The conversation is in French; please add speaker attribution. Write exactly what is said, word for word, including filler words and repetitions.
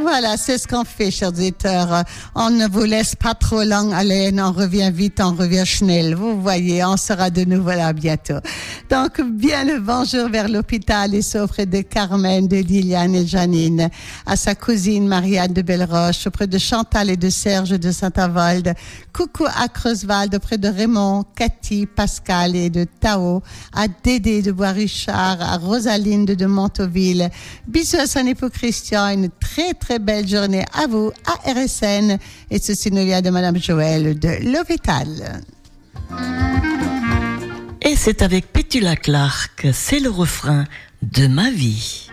Speaker 1: Voilà, c'est ce qu'on fait, chers auditeurs. On ne vous laisse pas trop long aller, on revient vite, on revient schnell. Vous voyez, on sera de nouveau là bientôt. Donc, bien le bonjour vers l'hôpital et auprès de Carmen, de Liliane et Janine, à sa cousine Marianne de Belleroche, auprès de Chantal et de Serge de Saint-Avold. Coucou à Creuswald, auprès de Raymond, Cathy, Pascal et de Tao, à Dédé de Bois-Richard, à Rosaline de Montauville. Bisous à son époux Christian, une très très belle journée à vous, à R S N. Et ceci nous vient de Madame Joël de l'hôpital.
Speaker 2: Et c'est avec Petula Clark, c'est le refrain de ma vie.